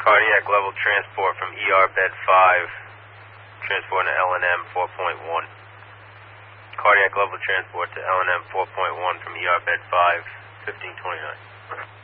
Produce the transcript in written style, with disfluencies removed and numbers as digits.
Cardiac level transport from ER bed 5, transport to LNM 4.1. Cardiac level transport to LNM 4.1 from ER bed 5, 1529.